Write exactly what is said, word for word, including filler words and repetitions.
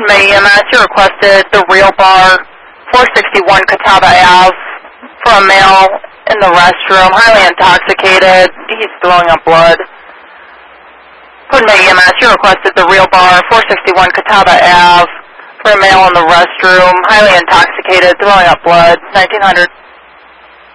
Good May E M S, you requested the real bar, four sixty-one Catawba Ave, for a male in the restroom, highly intoxicated. He's throwing up blood. Good May E M S, you requested the real bar, four sixty-one Catawba Ave, for a male in the restroom, highly intoxicated, throwing up blood, nineteen hundred.